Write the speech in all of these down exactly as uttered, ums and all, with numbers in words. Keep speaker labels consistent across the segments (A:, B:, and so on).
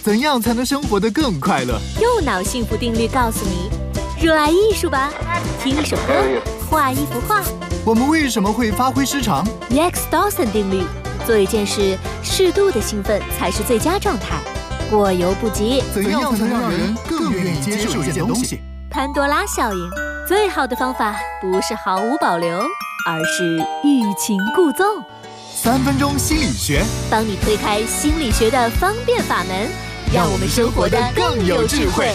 A: 怎样才能生活得更快乐？
B: 右脑幸福定律告诉你，热爱艺术吧，听一首歌，画一幅画。
A: 我们为什么会发挥失常
B: Rex Dawson 定律，做一件事，适度的兴奋才是最佳状态，过犹不及。
A: 怎样才能让人更愿意接受一件东西？
B: 潘多拉效应，最好的方法不是毫无保留，而是欲擒故纵。
A: 三分钟心理学，
B: 帮你推开心理学的方便法门，让我们生活得更有智慧。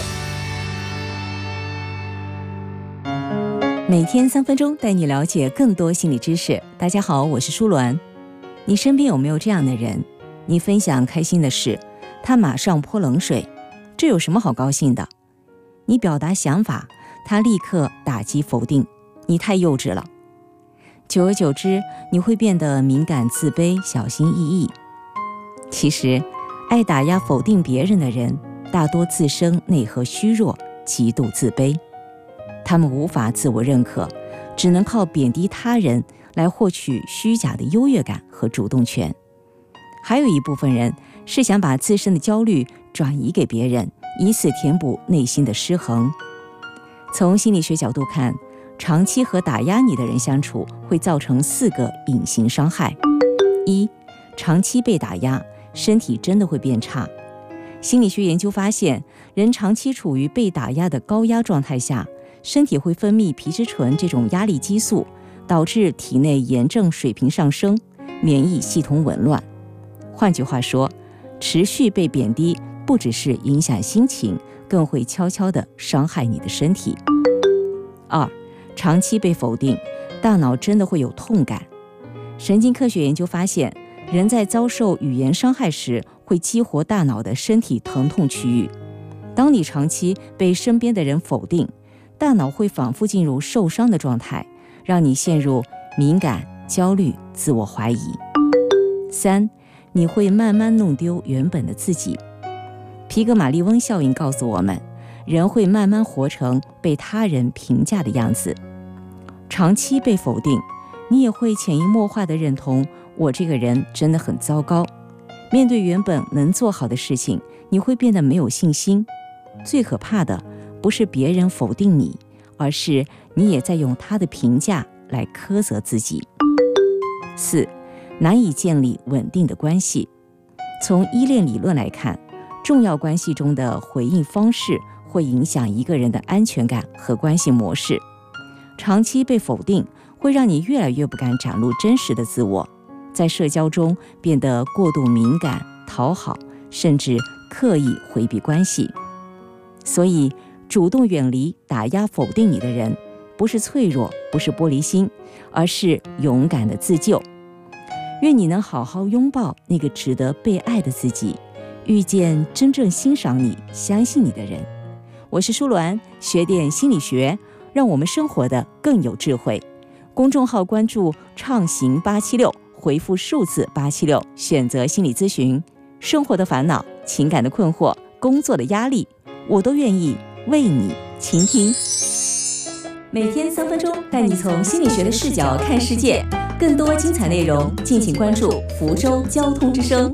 C: 每天三分钟，带你了解更多心理知识。大家好，我是舒鸾。你身边有没有这样的人？你分享开心的事，他马上泼冷水，这有什么好高兴的？你表达想法，他立刻打击否定，你太幼稚了。久而久之，你会变得敏感、自卑、小心翼翼。其实，爱打压、否定别人的人，大多自身内核虚弱，极度自卑。他们无法自我认可，只能靠贬低他人来获取虚假的优越感和主动权。还有一部分人是想把自身的焦虑转移给别人，以此填补内心的失衡。从心理学角度看，长期和打压你的人相处，会造成四个隐形伤害。一、长期被打压，身体真的会变差。心理学研究发现，人长期处于被打压的高压状态下，身体会分泌皮质醇这种压力激素，导致体内炎症水平上升，免疫系统紊乱。换句话说，持续被贬低不只是影响心情，更会悄悄地伤害你的身体。二、长期被否定，大脑真的会有痛感。神经科学研究发现，人在遭受语言伤害时，会激活大脑的身体疼痛区域。当你长期被身边的人否定，大脑会反复进入受伤的状态，让你陷入敏感、焦虑、自我怀疑。三、你会慢慢弄丢原本的自己。皮格马利翁效应告诉我们，人会慢慢活成被他人评价的样子。长期被否定，你也会潜移默化地认同我这个人真的很糟糕。面对原本能做好的事情，你会变得没有信心。最可怕的不是别人否定你，而是你也在用他的评价来苛责自己。四、难以建立稳定的关系。从依恋理论来看，重要关系中的回应方式会影响一个人的安全感和关系模式。长期被否定，会让你越来越不敢展露真实的自我，在社交中变得过度敏感、讨好，甚至刻意回避关系。所以，主动远离打压否定你的人，不是脆弱，不是玻璃心，而是勇敢的自救。愿你能好好拥抱那个值得被爱的自己，遇见真正欣赏你、相信你的人。我是舒鸾，学点心理学，让我们生活的更有智慧。公众号关注畅行八七六，回复数字八七六，选择心理咨询。生活的烦恼、情感的困惑、工作的压力，我都愿意为你倾听。每天三分钟，带你从心理学的视角看世界。更多精彩内容，敬请关注福州交通之声。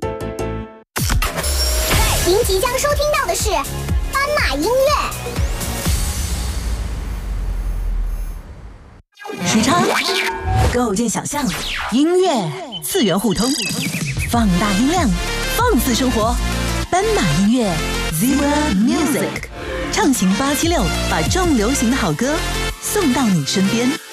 D: 您即将收听到的是斑马音乐。
E: 时差，构建想象，音乐次元互通，放大音量，放肆生活。斑马音乐 Zebra Music， 畅行八七六，把重流行的好歌送到你身边。